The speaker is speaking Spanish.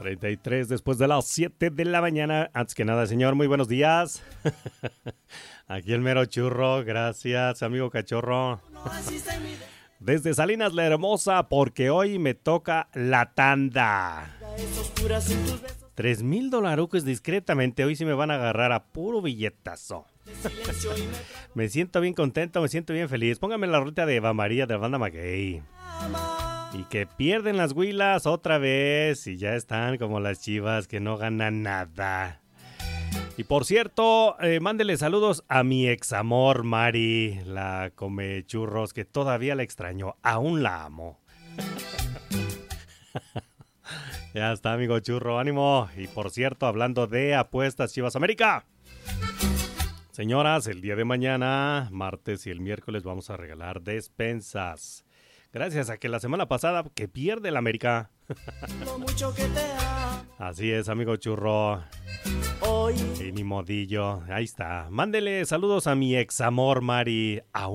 33 después de las 7 de la mañana. Antes que nada, señor, muy buenos días. Aquí el mero churro, gracias, amigo cachorro. Desde Salinas la Hermosa, porque hoy me toca la tanda. $3,000 discretamente, hoy sí me van a agarrar a puro billetazo. Me siento bien contento, me siento bien feliz. Póngame la ruta de Eva María de la banda Maguey. Y que pierden las Huilas otra vez y ya están como las Chivas que no ganan nada. Y por cierto, mándele saludos a mi examor Mari, la come churros, que todavía la extraño, aún la amo. Ya está, amigo churro, ánimo. Y por cierto, hablando de apuestas Chivas América, señoras, el día de mañana, martes y el miércoles vamos a regalar despensas. Gracias a que la semana pasada que pierde el América. Así es, amigo churro. Y ni modillo. Ahí está. Mándele saludos a mi examor Mari.